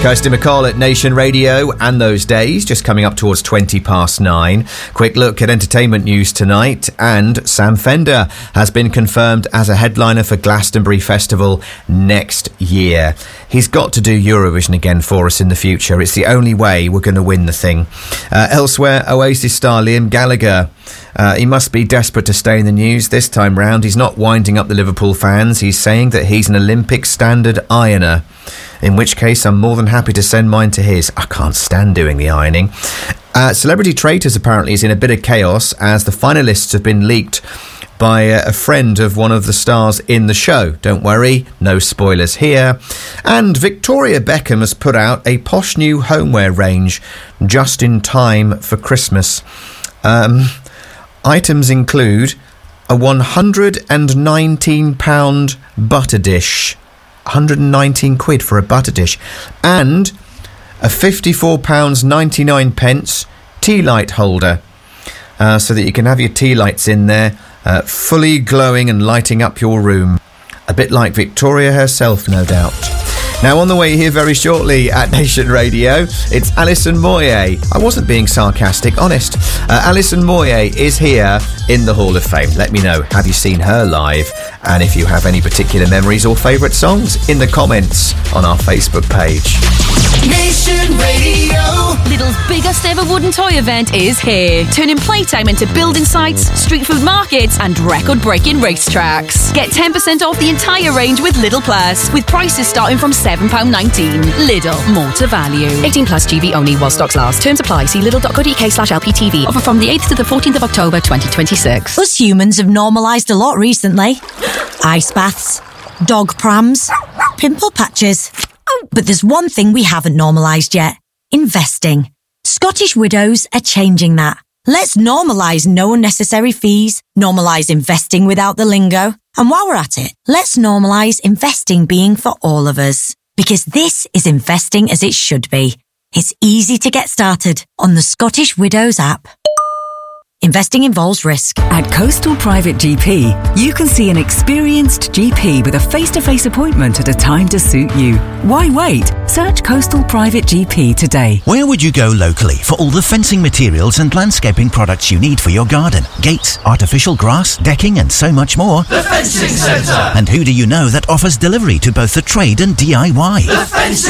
Kirsty McCall at Nation Radio, and those days just coming up towards 9:20. Quick look at entertainment news tonight, and Sam Fender has been confirmed as a headliner for Glastonbury Festival next year. He's got to do Eurovision again for us in the future. It's the only way we're going to win the thing. Elsewhere, Oasis star Liam Gallagher. He must be desperate to stay in the news this time round. He's not winding up the Liverpool fans. He's saying that he's an Olympic standard ironer, in which case I'm more than happy to send mine to his. I can't stand doing the ironing. Celebrity Traitors apparently is in a bit of chaos as the finalists have been leaked by a friend of one of the stars in the show. Don't worry, no spoilers here. And Victoria Beckham has put out a posh new homeware range just in time for Christmas. Items include a £119 butter dish, 119 quid for a butter dish, and a £54.99 tea light holder, so that you can have your tea lights in there, fully glowing and lighting up your room. A bit like Victoria herself, no doubt. Now, on the way here very shortly at Nation Radio, it's Alison Moyet. I wasn't being sarcastic, honest. Alison Moyet is here in the Hall of Fame. Let me know, have you seen her live? And if you have any particular memories or favourite songs, in the comments on our Facebook page. Nation Radio. Lidl's biggest ever wooden toy event is here, turning playtime into building sites, street food markets and record-breaking racetracks. Get 10% off the entire range with Lidl Plus, with prices starting from £7.19. Lidl, more to value. 18 plus GB only while stocks last. Terms apply. See lidl.co.uk/LPTV. Offer from the 8th to the 14th of October 2026. Us humans have normalised a lot recently. Ice baths, dog prams, pimple patches. But there's one thing we haven't normalised yet. Investing. Scottish Widows are changing that. Let's normalise no unnecessary fees, normalise investing without the lingo. And while we're at it, let's normalise investing being for all of us. Because this is investing as it should be. It's easy to get started on the Scottish Widows app. Investing involves risk. At Coastal Private GP, you can see an experienced GP with a face-to-face appointment at a time to suit you. Why wait? Search Coastal Private GP today. Where would you go locally for all the fencing materials and landscaping products you need for your garden? Gates, artificial grass, decking and so much more. The Fencing Centre. And who do you know that offers delivery to both the trade and DIY? The Fencing